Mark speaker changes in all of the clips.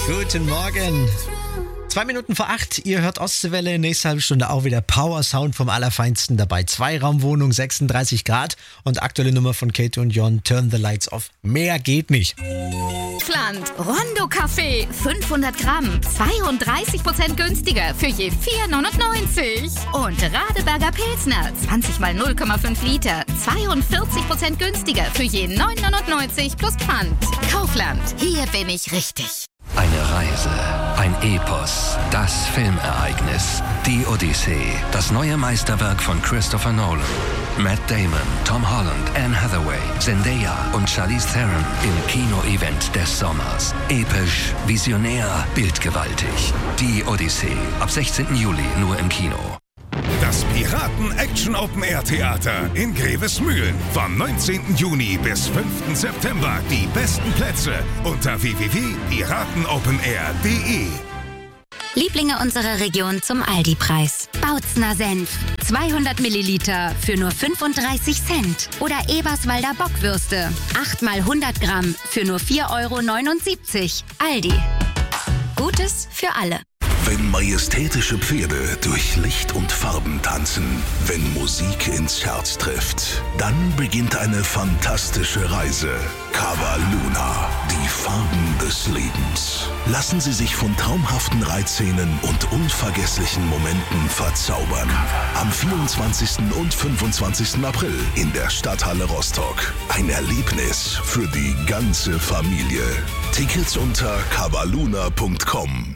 Speaker 1: Guten Morgen. 2 Minuten vor 8, ihr hört Ostseewelle, nächste halbe Stunde auch wieder Power Sound vom Allerfeinsten dabei. 2-Raumwohnung, 36 Grad und aktuelle Nummer von Kate und Jon, Turn the Lights Off. Mehr geht nicht.
Speaker 2: Kaufland. Rondo Kaffee. 500 Gramm. 32% günstiger für je 4,99. Und Radeberger Pilsner. 20 mal 0,5 Liter. 42% günstiger für je 9,99 plus Pfand. Kaufland. Hier bin ich richtig.
Speaker 3: Eine Reise, ein Epos, das Filmereignis, die Odyssee, das neue Meisterwerk von Christopher Nolan. Matt Damon, Tom Holland, Anne Hathaway, Zendaya und Charlize Theron im Kino-Event des Sommers. Episch, visionär, bildgewaltig. Die Odyssee, ab 16. Juli nur im Kino.
Speaker 4: Das Piraten-Action-Open-Air-Theater in Grevesmühlen. Vom 19. Juni bis 5. September. Die besten Plätze unter www.piratenopenair.de.
Speaker 5: Lieblinge unserer Region zum Aldi-Preis. Bautzner Senf. 200 Milliliter für nur 35 Cent. Oder Eberswalder Bockwürste. 8 mal 100 Gramm für nur 4,79 €. Aldi. Gutes für alle.
Speaker 6: Wenn majestätische Pferde durch Licht und Farben tanzen, wenn Musik ins Herz trifft, dann beginnt eine fantastische Reise. Cava Luna, die Farben des Lebens. Lassen Sie sich von traumhaften Reitszenen und unvergesslichen Momenten verzaubern. Am 24. und 25. April in der Stadthalle Rostock. Ein Erlebnis für die ganze Familie. Tickets unter cavaluna.com.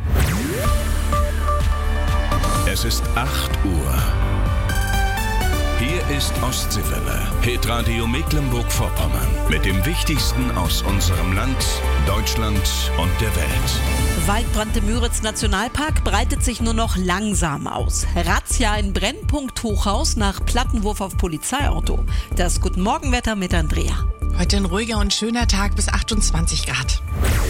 Speaker 4: Es ist 8 Uhr. Hier ist Ostseewelle, Hitradio Mecklenburg-Vorpommern. Mit dem Wichtigsten aus unserem Land, Deutschland und der Welt.
Speaker 7: Waldbrand im Müritz-Nationalpark breitet sich nur noch langsam aus. Razzia in Brennpunkt Hochhaus nach Plattenwurf auf Polizeiauto. Das Guten Morgenwetter mit Andrea.
Speaker 8: Heute ein ruhiger und schöner Tag bis 28 Grad.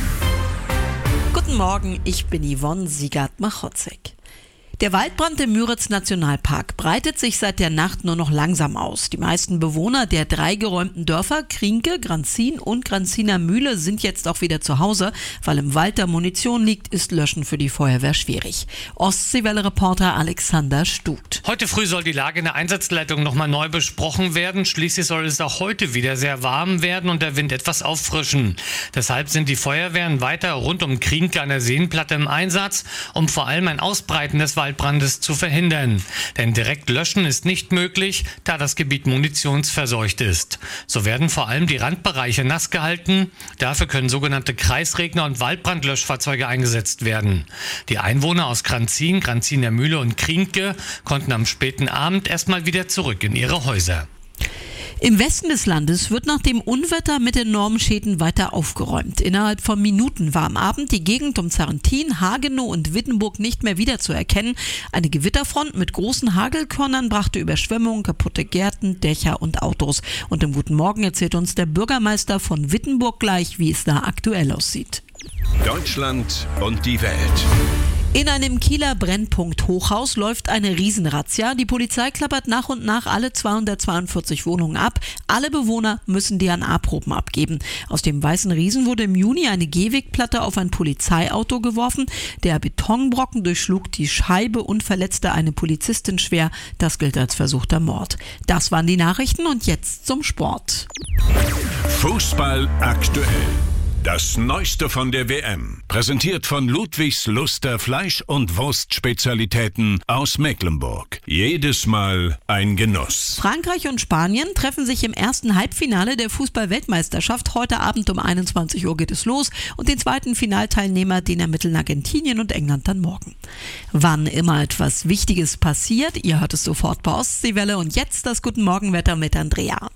Speaker 7: Guten Morgen, ich bin Yvonne Siegert-Machotzek. Der Waldbrand im Müritz-Nationalpark breitet sich seit der Nacht nur noch langsam aus. Die meisten Bewohner der 3 geräumten Dörfer Krienke, Granzin und Granziner Mühle sind jetzt auch wieder zu Hause. Weil im Wald da Munition liegt, ist Löschen für die Feuerwehr schwierig. Ostseewelle-Reporter Alexander Stut.
Speaker 9: Heute früh soll die Lage in der Einsatzleitung nochmal neu besprochen werden. Schließlich soll es auch heute wieder sehr warm werden und der Wind etwas auffrischen. Deshalb sind die Feuerwehren weiter rund um Krienke an der Seenplatte im Einsatz, um vor allem ein Ausbreiten des Waldbrandes zu verhindern. Denn direkt löschen ist nicht möglich, da das Gebiet munitionsverseucht ist. So werden vor allem die Randbereiche nass gehalten. Dafür können sogenannte Kreisregner und Waldbrandlöschfahrzeuge eingesetzt werden. Die Einwohner aus Granzin, Granziner Mühle und Krienke konnten am späten Abend erstmal wieder zurück in ihre Häuser.
Speaker 7: Im Westen des Landes wird nach dem Unwetter mit enormen Schäden weiter aufgeräumt. Innerhalb von Minuten war am Abend die Gegend um Zarrentin, Hagenow und Wittenburg nicht mehr wiederzuerkennen. Eine Gewitterfront mit großen Hagelkörnern brachte Überschwemmungen, kaputte Gärten, Dächer und Autos. Und im Guten Morgen erzählt uns der Bürgermeister von Wittenburg gleich, wie es da aktuell aussieht.
Speaker 4: Deutschland und die Welt.
Speaker 7: In einem Kieler Brennpunkt Hochhaus läuft eine Riesenrazzia. Die Polizei klappert nach und nach alle 242 Wohnungen ab. Alle Bewohner müssen DNA-Proben abgeben. Aus dem weißen Riesen wurde im Juni eine Gehwegplatte auf ein Polizeiauto geworfen. Der Betonbrocken durchschlug die Scheibe und verletzte eine Polizistin schwer. Das gilt als versuchter Mord. Das waren die Nachrichten und jetzt zum Sport.
Speaker 4: Fußball aktuell. Das Neueste von der WM, präsentiert von Ludwigs Luster Fleisch- und Wurstspezialitäten aus Mecklenburg. Jedes Mal ein Genuss.
Speaker 7: Frankreich und Spanien treffen sich im ersten Halbfinale der Fußball-Weltmeisterschaft. Heute Abend um 21 Uhr geht es los und den zweiten Finalteilnehmer, den ermitteln Argentinien und England dann morgen. Wann immer etwas Wichtiges passiert, ihr hört es sofort bei Ostseewelle und jetzt das Guten Morgenwetter mit Andrea.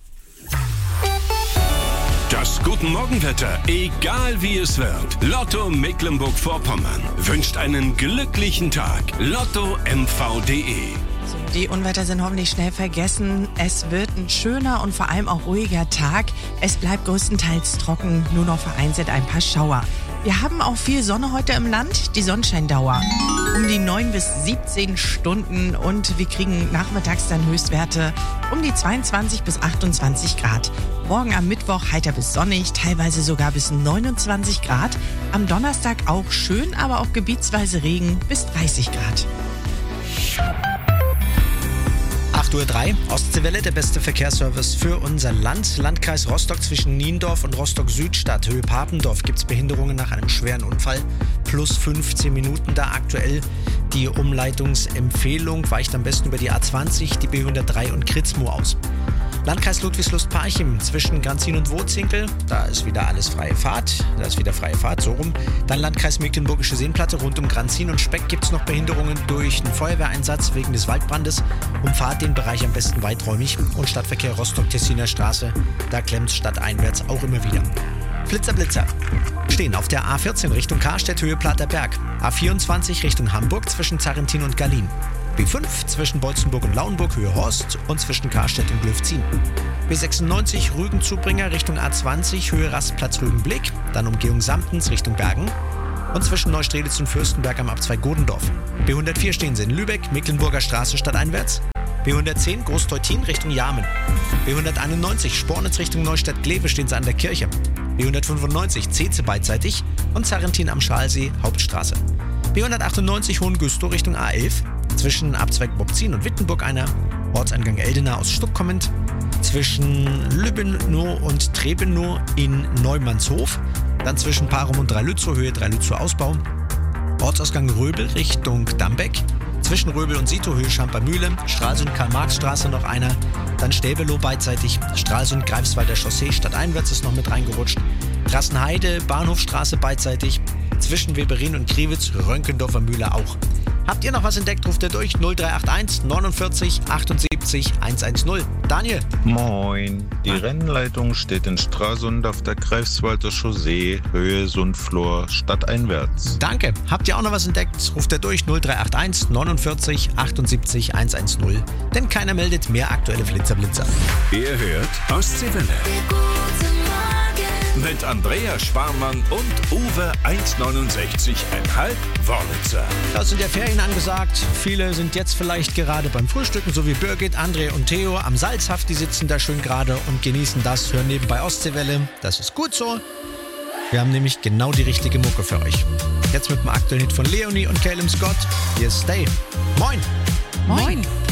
Speaker 4: Das Guten Morgenwetter, egal wie es wird. Lotto Mecklenburg-Vorpommern wünscht einen glücklichen Tag. LottoMV.de.
Speaker 8: Die Unwetter sind hoffentlich schnell vergessen. Es wird ein schöner und vor allem auch ruhiger Tag. Es bleibt größtenteils trocken, nur noch vereinzelt ein paar Schauer. Wir haben auch viel Sonne heute im Land, die Sonnenscheindauer um die 9 bis 17 Stunden und wir kriegen nachmittags dann Höchstwerte um die 22 bis 28 Grad. Morgen am Mittwoch heiter bis sonnig, teilweise sogar bis 29 Grad. Am Donnerstag auch schön, aber auch gebietsweise Regen bis 30 Grad.
Speaker 1: 8:03 Uhr, Ostseewelle, der beste Verkehrsservice für unser Land. Landkreis Rostock zwischen Niendorf und Rostock-Südstadt, Höhe Papendorf, gibt es Behinderungen nach einem schweren Unfall. Plus 15 Minuten da aktuell. Die Umleitungsempfehlung weicht am besten über die A20, die B103 und Kritzmo aus. Landkreis Ludwigslust-Parchim zwischen Granzin und Wurzinkel, da ist wieder alles freie Fahrt, so rum. Dann Landkreis Mecklenburgische Seenplatte rund um Granzin und Speck gibt es noch Behinderungen durch einen Feuerwehreinsatz wegen des Waldbrandes. Umfahrt den Bereich am besten weiträumig und Stadtverkehr Rostock-Tessiner Straße, da klemmt es stadteinwärts auch immer wieder. Blitzer stehen auf der A14 Richtung Karstedt, Höhe Platerberg. A24 Richtung Hamburg zwischen Zarrentin und Gallin. B5 zwischen Beutzenburg und Lauenburg, Höhe Horst und zwischen Karstedt und Glöfzin. B96 Rügen-Zubringer Richtung A20, Höhe Rastplatz Rügenblick, dann Umgehung Samtens Richtung Bergen und zwischen Neustrelitz und Fürstenberg am Abzweig Godendorf. B104 stehen sie in Lübeck, Mecklenburger Straße stadteinwärts. B110 Großteutin Richtung Jahmen. B191 Spornitz Richtung Neustadt-Glewe stehen sie an der Kirche. B195 Zeze beidseitig und Zarrentin am Schalsee Hauptstraße. B198 Hohengüstrow Richtung A11. Zwischen Abzweig Bobzin und Wittenburg einer, Ortseingang Eldena aus Stuck kommend, zwischen Lübbenow und Trebenow in Neumannshof, dann zwischen Parum und Dreilützow, Höhe Dreilützow Ausbau, Ortsausgang Röbel Richtung Dambeck, zwischen Röbel und Sito, Höhe Schampermühle, Stralsund Karl-Marx-Straße noch einer, dann Stäbelow beidseitig, Stralsund Greifswalder Chaussee stadteinwärts ist noch mit reingerutscht, Trassenheide Bahnhofstraße beidseitig, zwischen Weberin und Kriwitz, Rönkendorfer Mühle auch. Habt ihr noch was entdeckt, ruft ihr durch 0381 49 78 110. Daniel.
Speaker 10: Moin. Die Rennleitung steht in Stralsund auf der Greifswalder Chaussee, Höhe Sundflor, stadteinwärts.
Speaker 1: Danke. Habt ihr auch noch was entdeckt, ruft ihr durch 0381 49 78 110. Denn keiner meldet mehr aktuelle Blitzer.
Speaker 4: Ihr hört Ostseewelle. Mit Andrea Sparmann und Uwe 1,69,5 Wörlitzer.
Speaker 1: Da sind ja Ferien angesagt. Viele sind jetzt vielleicht gerade beim Frühstücken, so wie Birgit, André und Theo am Salzhaft. Die sitzen da schön gerade und genießen das, hören nebenbei Ostseewelle. Das ist gut so. Wir haben nämlich genau die richtige Mucke für euch. Jetzt mit dem aktuellen Hit von Leonie und Caleb Scott. Hier ist Stay. Moin.
Speaker 7: Moin.